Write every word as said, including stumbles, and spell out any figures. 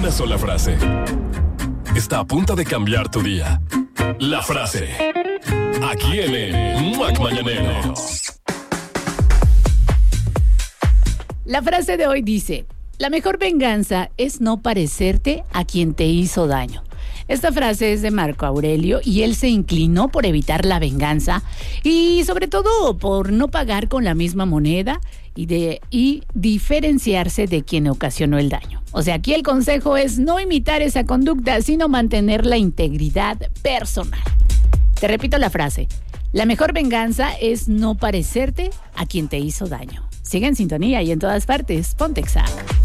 una sola frase está a punto de cambiar tu día. La frase. Aquí en el Muac Mañanero. La frase de hoy dice: la mejor venganza es no parecerte a quien te hizo daño. Esta frase es de Marco Aurelio y él se inclinó por evitar la venganza y sobre todo por no pagar con la misma moneda y, de, y diferenciarse de quien ocasionó el daño. O sea, aquí el consejo es no imitar esa conducta, sino mantener la integridad personal. Te repito la frase: la mejor venganza es no parecerte a quien te hizo daño. Sigue en sintonía y en todas partes. Ponte Exa.